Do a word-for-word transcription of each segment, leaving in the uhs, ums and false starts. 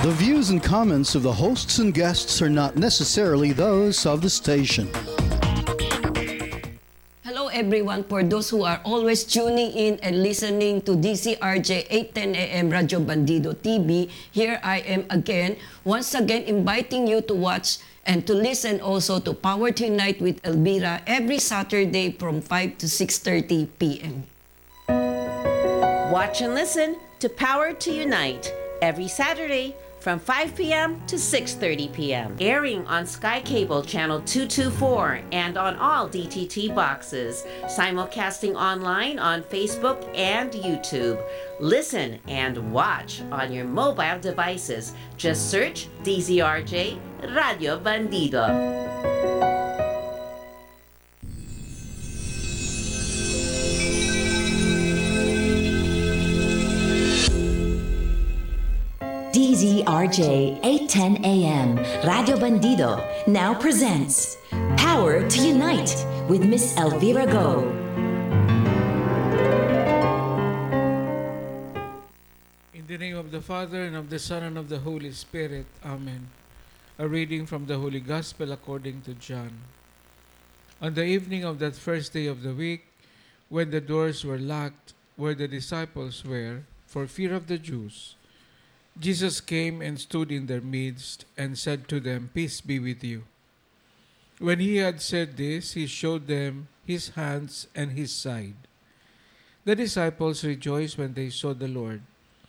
The views and comments of the hosts and guests are not necessarily those of the station. Hello everyone, for those who are always tuning in and listening to D C R J eight ten A M Radio Bandido T V, here I am again, once again inviting you to watch and to listen also to Power to Unite with Elvira every Saturday from five to six thirty p m Watch and listen to Power to Unite every Saturday from five p m to six thirty p m Airing on Sky Cable Channel two twenty-four and on all D T T boxes. Simulcasting online on Facebook and YouTube. Listen and watch on your mobile devices. Just search D Z R J Radio Bandido. D Z R J eight ten A M Radio Bandido now presents Power to Unite with Miss Elvira Go. In the name of the Father, and of the Son, and of the Holy Spirit. Amen. A reading from the Holy Gospel according to John. On the evening of that first day of the week, when the doors were locked where the disciples were, for fear of the Jews, Jesus came and stood in their midst and said to them, "Peace be with you." When he had said this, he showed them his hands and his side. The disciples rejoiced when they saw the Lord.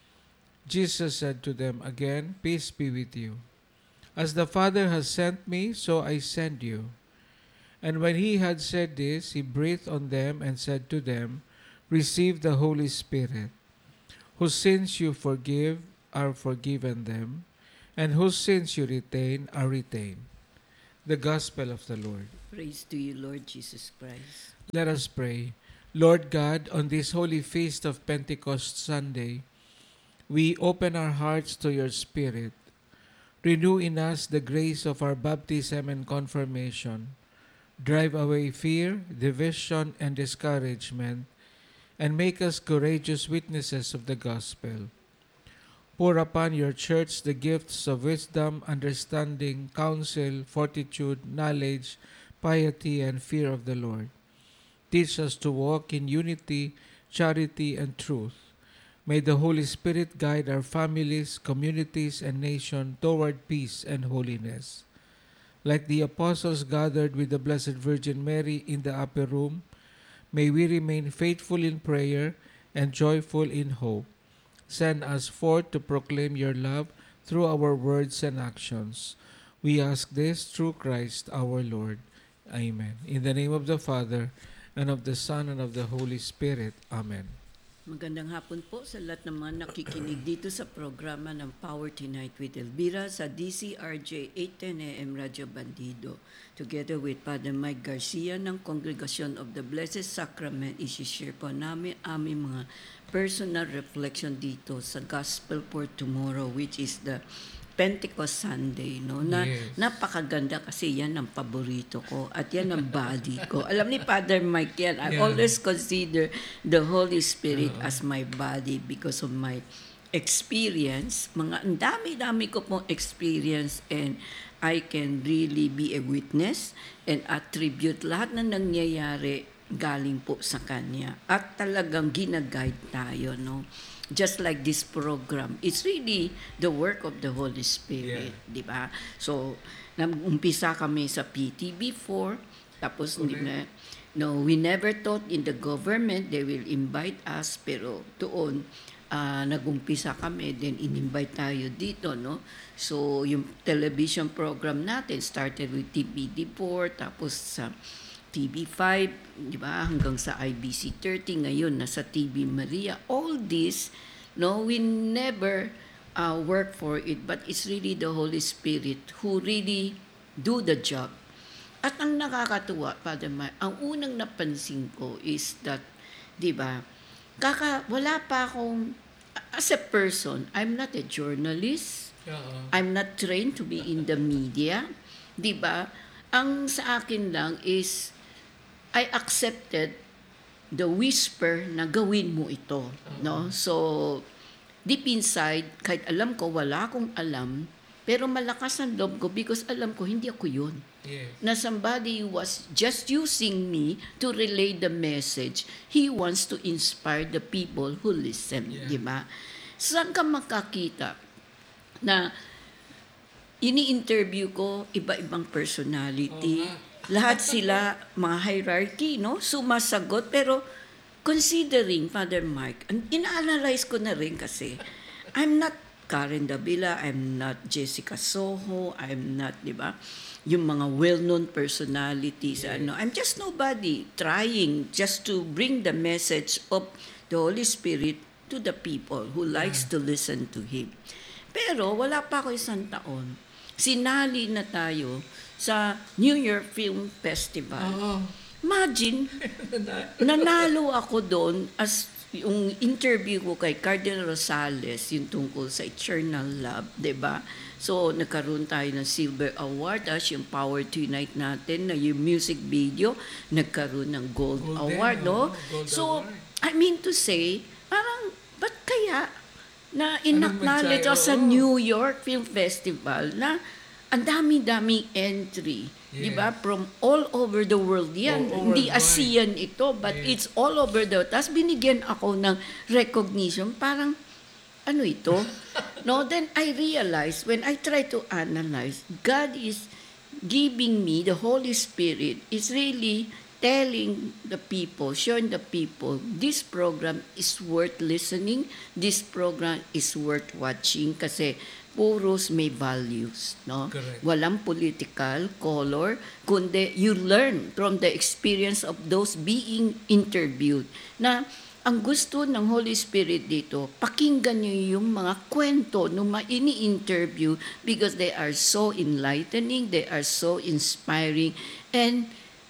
Jesus said to them again, "Peace be with you. As the Father has sent me, so I send you." And when he had said this, he breathed on them and said to them, "Receive the Holy Spirit. Whose sins you forgive are forgiven them, and whose sins you retain are retained." The Gospel of the Lord. Praise to you, Lord Jesus Christ. Let us pray. Lord God, on this holy feast of Pentecost Sunday, we open our hearts to your Spirit. Renew in us the grace of our baptism and confirmation. Drive away fear, division, and discouragement, and make us courageous witnesses of the gospel. Pour upon your church the gifts of wisdom, understanding, counsel, fortitude, knowledge, piety, and fear of the Lord. Teach us to walk in unity, charity, and truth. May the Holy Spirit guide our families, communities, and nation toward peace and holiness. Like the apostles gathered with the Blessed Virgin Mary in the upper room, may we remain faithful in prayer and joyful in hope. Send us forth to proclaim your love through our words and actions. We ask this through Christ our Lord. Amen. In the name of the Father, and of the Son, and of the Holy Spirit. Amen. Magandang hapon po sa lahat ng mga nakikinig dito sa programa ng Power Tonight with Elvira sa D C R J eight ten A M Radio Bandido. Together with Father Mike Garcia ng Congregation of the Blessed Sacrament, isi-share po namin aming mga personal reflection dito sa Gospel for Tomorrow, which is the Pentecost Sunday, no? Na Yes. napakaganda kasi yan ang paborito ko at yan ang body ko. Alam ni Father Mike yan, I Yeah. always consider the Holy Spirit Oo. as my body because of my experience. Mga ang dami-dami ko pong experience, and I can really be a witness and attribute lahat na nangyayari galing po sa Kanya. At talagang ginaguide tayo, no? Just like this program, it's really the work of the Holy Spirit, di ba? So, nag-umpisa kami sa P T before, tapos hindi na, no, we never thought in the government they will invite us, pero doon, uh, nag-umpisa kami, then in-invite tayo dito, no? So, yung television program natin started with T V D four, tapos sa T V five, di ba, hanggang sa I B C thirty, ngayon nasa T V Maria. All this, no, we never uh, work for it, but it's really the Holy Spirit who really do the job. At ang nakakatuwa, Father Mike, ang unang napansin ko is that, di ba, kaka, wala pa akong, as a person, I'm not a journalist, Oo. I'm not trained to be in the media, di ba? Ang sa akin lang is, I accepted the whisper na gawin mo ito, no? So, deep inside, kahit alam ko, wala akong alam, pero malakas ang loob ko because alam ko, hindi ako yun. Yes. Na somebody was just using me to relay the message. He wants to inspire the people who listen, Yeah. di ba? Saan ka makakita na ini-interview ko iba-ibang personality. Oo nga. Lahat sila mga hierarchy, no? Sumasagot, pero considering, Father Mike, and ina-analyze ko na rin kasi, I'm not Karen Davila, I'm not Jessica Soho, I'm not, di ba? Yung mga well-known personalities, Yeah. ano, I'm just nobody trying just to bring the message of the Holy Spirit to the people who likes to listen to Him. Pero wala pa ako isang taon. Sinali na tayo sa New York Film Festival. Oo. Imagine, nanalo ako doon as yung interview ko kay Cardinal Rosales, yung tungkol sa Eternal Love, di ba? So, nagkaroon tayo ng Silver Award, as yung Power to Unite natin, na yung music video, nagkaroon ng Gold Golden, Award, no? oo, Gold So, Award. I mean to say, parang, ba't kaya na in-acknowledge Anong sa mensahe? Oo. New York Film Festival na ang dami-daming entry, di ba? From all over the world yan. Oo, Hindi worldwide. ASEAN ito, but Yes. it's all over the world. Tapos binigyan ako ng recognition, parang, ano ito? No, then I realized, when I try to analyze, God is giving me, the Holy Spirit is really telling the people, showing the people, this program is worth listening, this program is worth watching kasi puros may values, no? Correct. Walang political color, kundi you learn from the experience of those being interviewed. Na ang gusto ng Holy Spirit dito, pakinggan niyo yung mga kwento ng mga ini-interview because they are so enlightening, they are so inspiring, and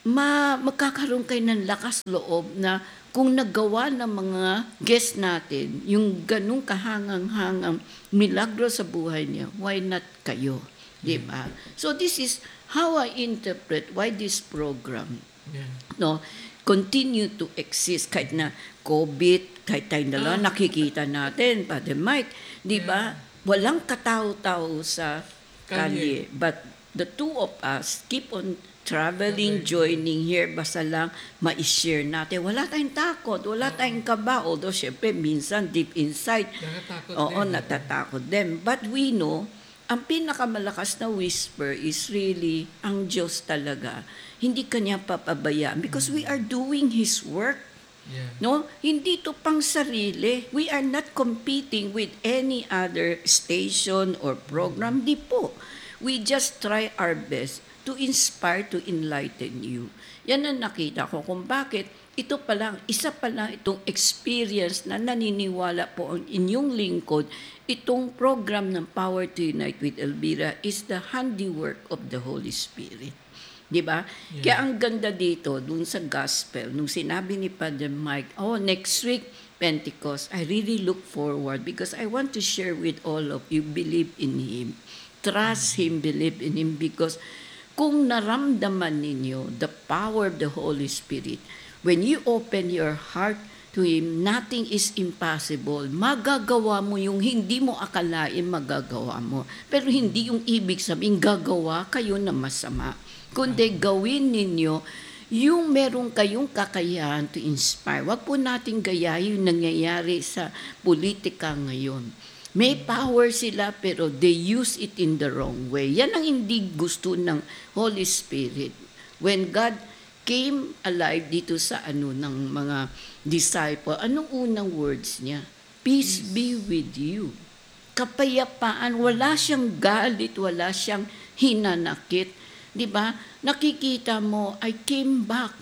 ma magkakaroon kayo ng lakas loob na kung nagawa ng mga guest natin, yung ganung kahangang-hangang milagro sa buhay niya, why not kayo? Di ba? So this is how I interpret why this program Yeah. no continue to exist kahit na COVID, kahit tayo dalawa Ah. nakikita natin, Father Mike, di ba? Walang katao-tao sa kalye. Kalye. But the two of us keep on traveling, joining here, basta lang ma-share natin. Wala tayong takot, wala tayong kaba. Although, syempre, minsan deep inside, Natatakot oo, din. natatakot din. But we know, ang pinakamalakas na whisper is really ang Diyos talaga. Hindi kanya papabayaan because we are doing His work. Yeah. No, hindi to pang sarili. We are not competing with any other station or program. Di po. We just try our best to inspire, to enlighten you. Yan ang nakita ko kung bakit ito pa lang, isa pa lang itong experience na naniniwala po ang inyong lingkod, itong program ng Power to Unite with Elvira is the handiwork of the Holy Spirit. Di ba? Yeah. Kaya ang ganda dito, dun sa gospel, nung sinabi ni Father Mike, oh, next week, Pentecost, I really look forward because I want to share with all of you, believe in Him. Trust Him, believe in Him because kung naramdaman ninyo the power of the Holy Spirit, when you open your heart to Him, nothing is impossible. Magagawa mo yung hindi mo akalain magagawa mo. Pero hindi yung ibig sabihin gagawa kayo na masama. Kundi gawin ninyo yung meron kayong kakayahan to inspire. Wag po natin gayahin yung nangyayari sa politika ngayon. May power sila pero they use it in the wrong way. Yan ang hindi gusto ng Holy Spirit. When God came alive dito sa ano ng mga disciple, anong unang words niya? Peace be with you. Kapayapaan, wala siyang galit, wala siyang hinanakit. 'Di ba? Nakikita mo, I came back.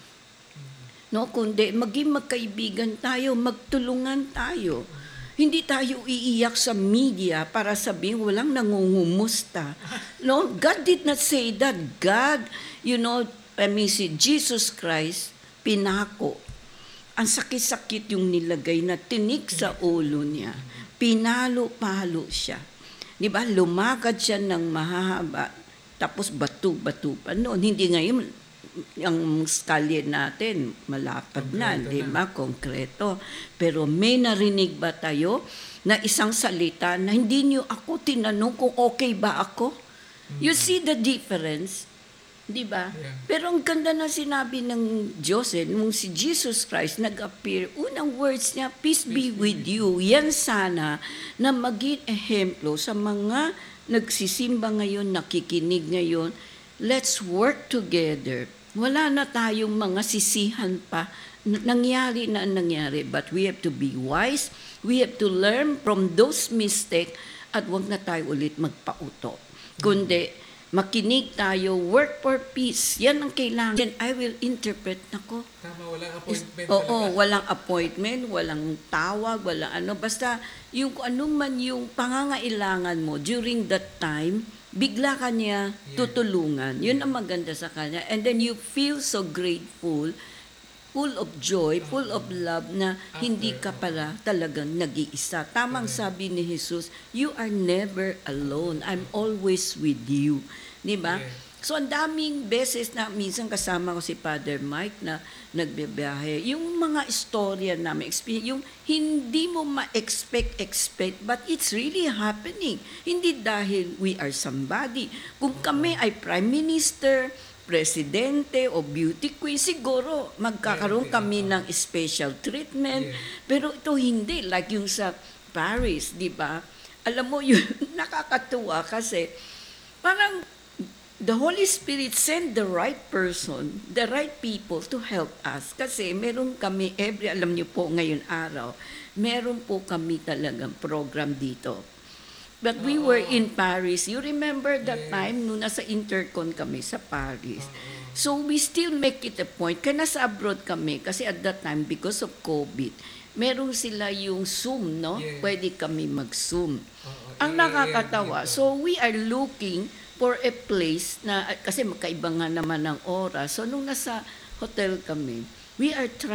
No, kundi maging magkaibigan tayo, magtulungan tayo. Hindi tayo iiyak sa media para sabihin walang nangungumusta. No, God did not say that. God, you know, I mean si Jesus Christ, pinako. Ang sakit-sakit yung nilagay na tinik sa ulo niya. Pinalo-palo siya. Di ba? Lumakad siya ng mahaba. Tapos bato-bato pa noon. Hindi ngayon, ang skalye natin, malapad na, Konkreto di na. ba? Konkreto. Pero may narinig ba tayo na isang salita na hindi niyo ako tinanong kung okay ba ako. You see the difference? Di ba? Yeah. Pero ang ganda na sinabi ng Diyos, eh, nung si Jesus Christ nag-appear, unang words niya, peace be with you. Yan sana na maging ehemplo sa mga nagsisimba ngayon, nakikinig ngayon. Let's work together. Wala na tayong mga sisihan pa. N- nangyari na ang nangyari. But we have to be wise. We have to learn from those mistakes at huwag na tayo ulit magpauto. Kundi, makinig tayo, work for peace. Yan ang kailangan. Then I will interpret. Nako. Tama, walang appointment Oo, talaga. walang appointment, walang tawag, walang ano. Basta, yung kung ano man yung pangangailangan mo during that time, bigla ka niya tutulungan. Yun ang maganda sa kanya. And then you feel so grateful, full of joy, full of love na hindi ka pala talagang nag-iisa. Tamang sabi ni Jesus, you are never alone. I'm always with you. Di ba? Yeah. So, ang daming beses na minsan kasama ko si Father Mike na nagbibiyahe. Yung mga istorya namin, experience, yung hindi mo ma-expect, expect, but it's really happening. Hindi dahil we are somebody. Kung kami ay Prime Minister, presidente o beauty queen, siguro magkakaroon kami ng special treatment. Pero ito hindi. Like yung sa Paris, di ba? Alam mo, yun, nakakatuwa kasi parang the Holy Spirit sent the right person, the right people to help us. Kasi meron kami, every, alam niyo po ngayon araw, meron po kami talagang program dito. But we were in Paris. You remember that time nung nasa Intercon kami sa Paris. So we still make it a point. Kaya nasa abroad kami kasi at that time because of COVID, meron sila yung Zoom, no? Yeah. Pwede kami mag-Zoom. Oo, Ang i- nakakatawa. i- So we are looking for a place na kasi magkaiba nga naman ng oras. So nung nasa hotel kami, we are trying